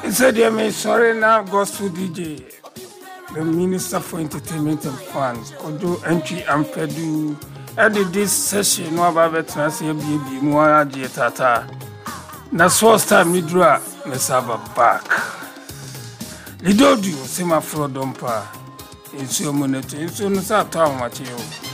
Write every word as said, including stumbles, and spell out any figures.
said, "Yeah, me sorry now, Gospel D J, the Minister for Entertainment and Fans, Kodo Entry and Pedu. Edit this session, no about veterans, baby, Moa Tata. Na first time we draw, let's have a back. Lido do, see my fraud dumper. It's your money, it's on the town, Matthew.